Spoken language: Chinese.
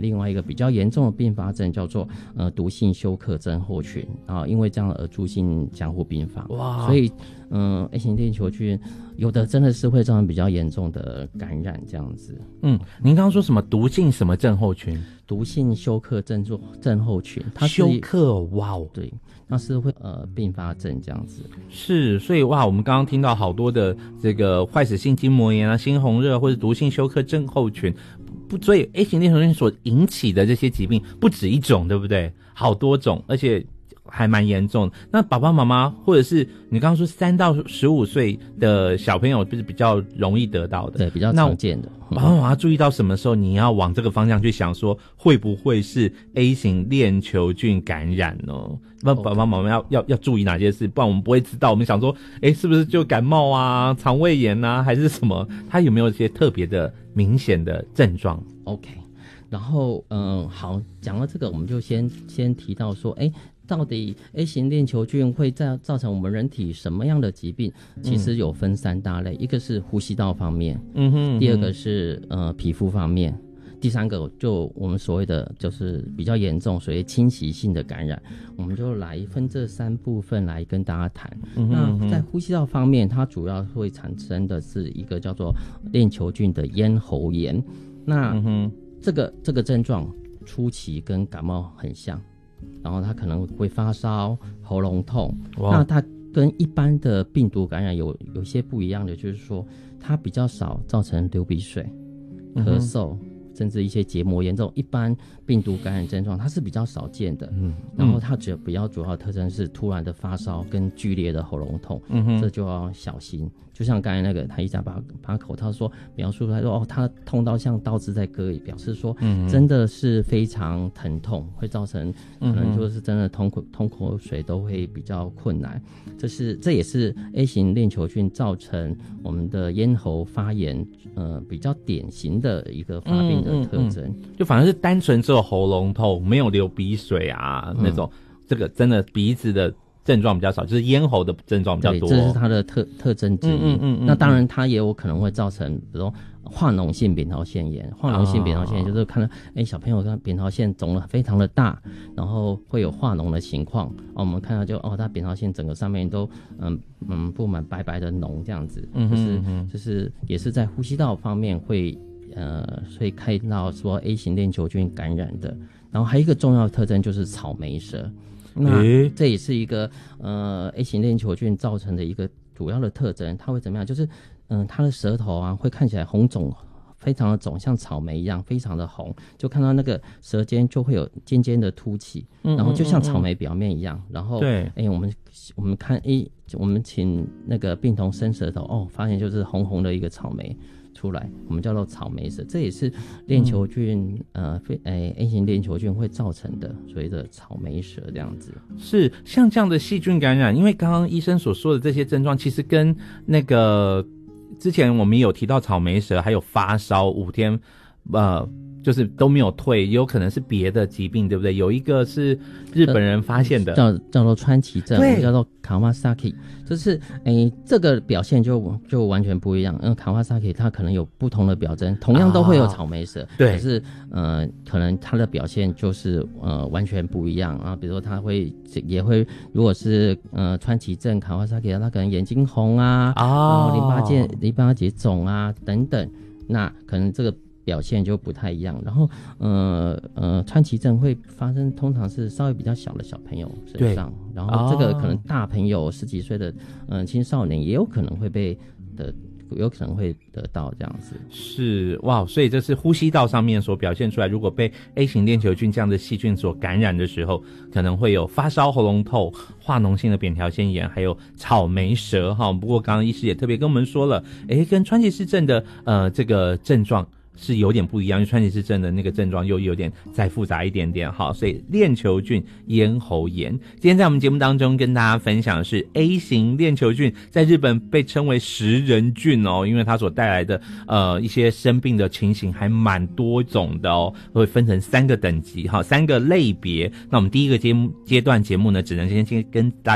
另外一个比较严重的并发症，叫做毒性休克症候群啊，因为这样而住进加护病房。哇，所以A 型链球菌有的真的是会造成比较严重的感染这样子。 您刚刚说什么毒性什么症候群？ 毒性休克症候群，它是休克，哇哦， 对，它是会并发症这样子。 是，所以哇，我们刚刚听到好多的这个坏死性筋膜炎啊、猩红热或者毒性休克症候群，所以 A 型链球菌所引起的这些疾病不止一种，对不对？好多种，而且还蛮严重的。那爸爸妈妈或者是你刚刚说3到15岁的小朋友，是比较容易得到的， 对，比较常见的。 爸爸妈妈注意到什么时候你要往这个方向去想，说会不会是 A 型链球菌感染呢？那爸爸妈妈要注意哪些事？不然我们不会知道。我们想说，是不是就感冒啊、肠胃炎啊，还是什么？它有没有一些特别的明显的症状 ？OK， 然后好，讲到这个，我们就先提到说，到底 A 型链球菌会造成我们人体什么样的疾病？其实有分3大类，一个是呼吸道方面，第二个是皮肤方面，第3个就我们所谓的就是比较严重，所谓侵袭性的感染。我们就来分这3部分来跟大家谈。那在呼吸道方面，它主要会产生的是一个叫做链球菌的咽喉炎。那这个症状初期跟感冒很像。然后它可能会发烧、喉咙痛。那它跟一般的病毒感染有些不一样的，就是说它比较少造成流鼻水、咳嗽，甚至一些结膜炎这种一般病毒感染症状，它是比较少见的。然后它比较主要的特征是突然的发烧跟剧烈的喉咙痛，这就要小心。就像刚才那个台医长把口套说描述出来说，他痛到像刀子在割，也表示说真的是非常疼痛，会造成可能就是真的通口水都会比较困难。这也是 A 型链球菌造成我们的咽喉发炎比较典型的一个发病的特征。 就反而是单纯只有喉咙痛，没有流鼻水啊那种，这个真的鼻子的症状比较少，就是咽喉的症状比较多。 对，这是它的特征之一。那当然它也有可能会造成比如说化脓性扁桃腺炎。化脓性扁桃腺炎就是看到小朋友的扁桃腺肿得非常的大，然后会有化脓的情况。我们看到它扁桃腺整个上面都布满白白的脓这样子。就是也是在呼吸道方面会看到说 A 型链球菌感染的。然后还有一个重要的特征就是草莓舌。那这也是一个A 型链球菌造成的一个主要的特征。它会怎么样？就是它的舌头啊会看起来红肿，非常的肿，像草莓一样非常的红，就看到那个舌尖就会有尖尖的凸起，然后就像草莓表面一样。然后对，我们看我们请那个病童伸舌头，发现就是红红的一个草莓出来，我们叫做草莓舌。这也是链球菌A 型链球菌会造成的所谓的草莓舌这样子。 是像这样的细菌感染，因为刚刚医生所说的这些症状其实跟那个之前我们有提到草莓舌还有发烧5天就是都没有退，也有可能是别的疾病，对不对？有一个是日本人发现的， 叫做川崎症，叫做 Kawasaki， 就是这个表现就完全不一样。Kawasaki 它可能有不同的表征，同样都会有草莓舌，对，可是可能它的表现就是完全不一样啊。比如说它也会，如果是川崎症 Kawasaki， 它可能眼睛红啊，淋巴结肿啊等等，那可能这个表现就不太一样。然后川崎症会发生通常是稍微比较小的小朋友身上，然后这个可能大朋友10几岁的青少年也有可能会得到这样子。 是哇，所以这是呼吸道上面所表现出来，如果被 A 型链球菌这样的细菌所感染的时候，可能会有发烧、喉咙痛、化脓性的扁桃腺炎，还有草莓舌哈。不过刚刚医师也特别跟我们说了，跟川崎氏症的这个症状是有点不一样，因为川崎氏症的那个症状又有点再复杂一点点。好，所以链球菌咽喉炎，今天在我们节目当中跟大家分享的是 A 型链球菌，在日本被称为食人菌哦，因为它所带来的一些生病的情形还蛮多种的哦，会分成3个等级，好，3个类别。那我们第一个阶段节目呢，只能先跟大家